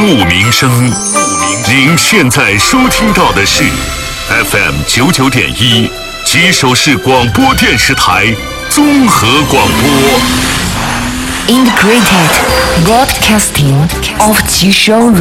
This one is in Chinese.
鹿鸣声。您现在收听到的是 FM99.1吉首市广播电视台综合广播。 Integrated Broadcasting of 吉首